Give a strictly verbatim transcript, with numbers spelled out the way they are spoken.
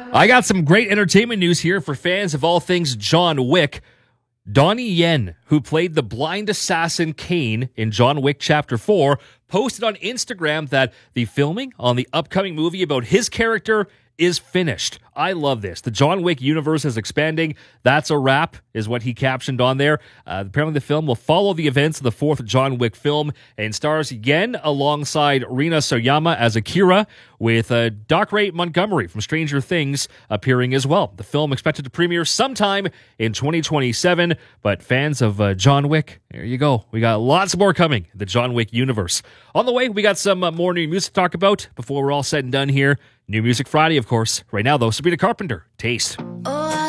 I got some great entertainment news here for fans of all things John Wick. Donnie Yen, who played the blind assassin Kane in John Wick Chapter four, posted on Instagram that the filming on the upcoming movie about his character is finished. I love this. The John Wick universe is expanding. That's a wrap, is what he captioned on there. Uh, apparently the film will follow the events of the fourth John Wick film and stars Yen alongside Rina Soyama as Akira, with uh, Doc Ray Montgomery from Stranger Things appearing as well. The film expected to premiere sometime in twenty twenty-seven, but fans of uh, John Wick, there you go. We got lots more coming, the John Wick universe. On the way, we got some uh, more new music to talk about before we're all said and done here. New Music Friday, of course. Right now, though, Sabrina Carpenter, Taste. Oh,